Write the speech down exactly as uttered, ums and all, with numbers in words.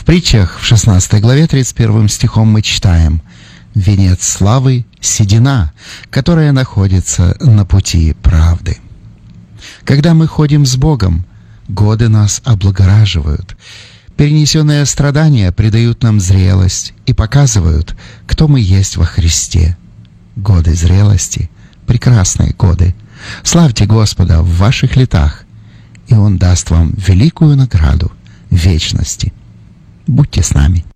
притчах в шестнадцатой главе тридцать первым стихом мы читаем: «Венец славы — седина, которая находится на пути правды». Когда мы ходим с Богом, годы нас облагораживают. Перенесенные страдания придают нам зрелость и показывают, кто мы есть во Христе. Годы зрелости — прекрасные годы. Славьте Господа в ваших летах, и Он даст вам великую награду вечности. Будьте с нами.